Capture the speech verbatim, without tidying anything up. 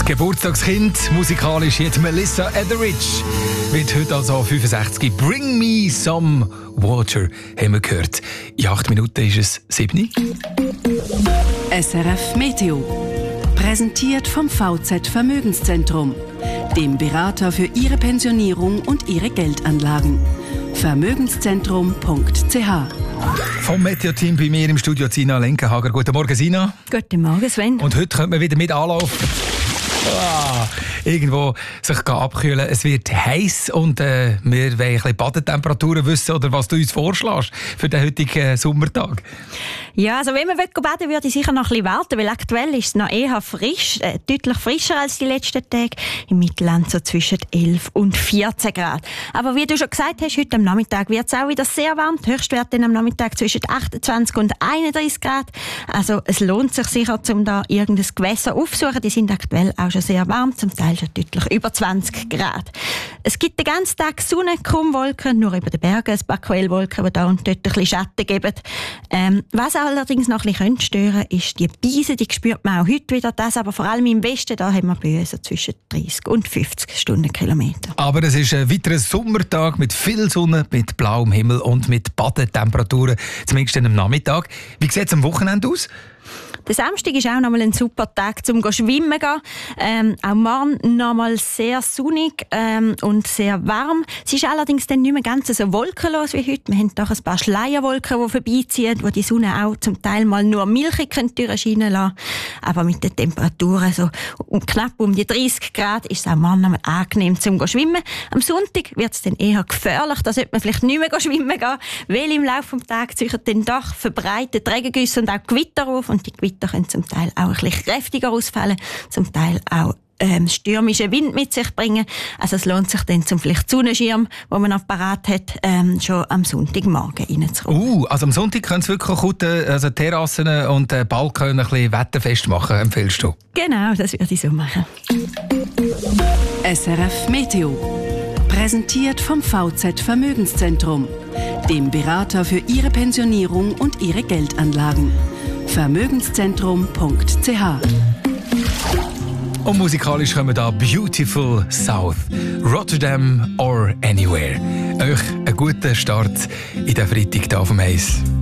Geburtstagskind, musikalisch jetzt Melissa Etheridge, wird heute also fünfundsechzig. Bring me some water, haben wir gehört. In acht Minuten ist es sieben. S R F Meteo. Präsentiert vom V Z Vermögenszentrum, dem Berater für Ihre Pensionierung und Ihre Geldanlagen. Vermögenszentrum punkt c h. Vom Meteo-Team bei mir im Studio Sina Lenkenhager. Guten Morgen, Sina. Guten Morgen, Sven. Und heute können wir wieder mit Anlauf ah, irgendwo sich abkühlen. Es wird heiß und äh, wir wollen ein bisschen Badetemperaturen wissen oder was du uns vorschlägst für den heutigen äh, Sommertag. Ja, also wenn man baden will, würde ich sicher noch ein bisschen warten, weil aktuell ist es noch eher frisch, äh, deutlich frischer als die letzten Tage. Im Mittelland so zwischen elf und vierzehn Grad. Aber wie du schon gesagt hast, heute am Nachmittag wird es auch wieder sehr warm. Die Höchstwerte dann am Nachmittag zwischen achtundzwanzig und einunddreißig Grad. Also es lohnt sich sicher, um da irgendein Gewässer aufzusuchen. Die sind aktuell auch schon sehr warm, zum Teil schon deutlich über zwanzig Grad. Es gibt den ganzen Tag Sonne, kaum Wolken, nur über den Bergen ein paar Quellwolken, die da und dort ein bisschen Schatten geben. Ähm, was allerdings noch ein bisschen stören könnte, ist die Beise, die spürt man auch heute wieder. Das aber vor allem im Westen, da haben wir Böen so zwischen dreißig und fünfzig Stundenkilometer. Aber es ist ein weiterer Sommertag mit viel Sonne, mit blauem Himmel und mit Badetemperaturen, zumindest am Nachmittag. Wie sieht es am Wochenende aus? Der Samstag ist auch noch mal ein super Tag zum Schwimmen gehen. Ähm, auch morgen noch mal sehr sonnig ähm, und sehr warm. Es ist allerdings dann nicht mehr ganz so wolkenlos wie heute. Wir haben doch ein paar Schleierwolken, die vorbeiziehen, wo die Sonne auch zum Teil mal nur milchig durchscheinen lassen. Aber mit den Temperaturen so um, knapp um die dreißig Grad ist es auch morgen noch mal angenehm zum Schwimmen. Am Sonntag wird es dann eher gefährlich. Da sollte man vielleicht nicht mehr schwimmen gehen, weil im Laufe des Tages ziehen dann doch verbreitet Regengüsse und auch Gewitter auf. Und die Gewitter können zum Teil auch ein bisschen kräftiger ausfallen, zum Teil auch ähm, stürmischen Wind mit sich bringen. Also es lohnt sich dann zum vielleicht Sonnenschirm, den man noch parat hat, ähm, schon am Sonntagmorgen reinzukommen. Uh, also am Sonntag können es wirklich gut, also Terrassen und äh, Balkon ein bisschen wetterfest machen, empfiehlst du? Genau, das würde ich so machen. S R F Meteo. Präsentiert vom V Z Vermögenszentrum, dem Berater für Ihre Pensionierung und Ihre Geldanlagen. Vermögenszentrum punkt c h. Und musikalisch kommen da Beautiful South, Rotterdam or Anywhere. Euch einen guten Start in den Freitag hier auf dem Eis.